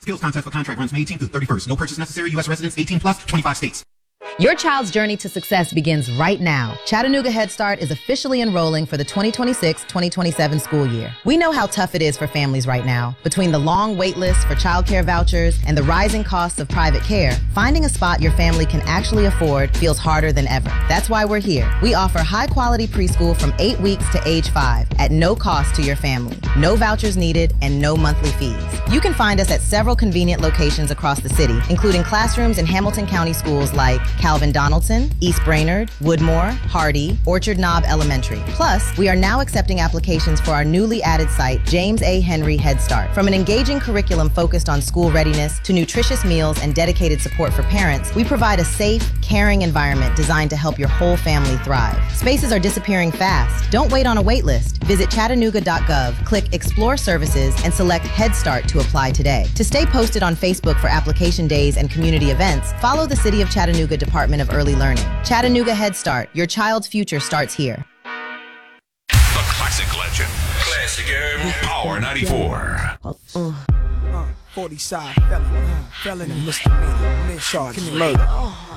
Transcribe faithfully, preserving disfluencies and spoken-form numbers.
Skills contest for contract runs May eighteenth through thirty-first. No purchase necessary. U S residents eighteen plus, twenty-five states. Your child's journey to success begins right now. Chattanooga Head Start is officially enrolling for the twenty twenty-six twenty twenty-seven school year. We know how tough it is for families right now. Between the long wait lists for childcare vouchers and the rising costs of private care, finding a spot your family can actually afford feels harder than ever. That's why we're here. We offer high-quality preschool from eight weeks to age five at no cost to your family. No vouchers needed and no monthly fees. You can find us at several convenient locations across the city, including classrooms in Hamilton County schools like Calvin Donaldson, East Brainerd, Woodmore, Hardy, Orchard Knob Elementary. Plus, we are now accepting applications for our newly added site, James A. Henry Head Start. From an engaging curriculum focused on school readiness to nutritious meals and dedicated support for parents, we provide a safe, caring environment designed to help your whole family thrive. Spaces are disappearing fast. Don't wait on a wait list. Visit chattanooga dot gov, click Explore Services, and select Head Start to apply today. To stay posted on Facebook for application days and community events, follow the City of Chattanooga Department of Early Learning. Chattanooga Head Start. Your child's future starts here. The classic legend. Classic Urban Power ninety-four. Uh, uh, forty side felon, felon and misdemeanor, charged murder.